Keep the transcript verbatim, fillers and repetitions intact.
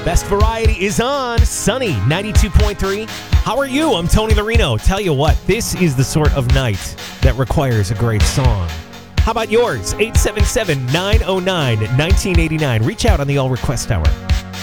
Best Variety is on Sunny ninety-two point three. How are you? I'm Tony Larino. Tell you what, this is the sort of night that requires a great song. How about yours? eight seven seven, nine oh nine, one nine eight nine. Reach out on the All Request Hour.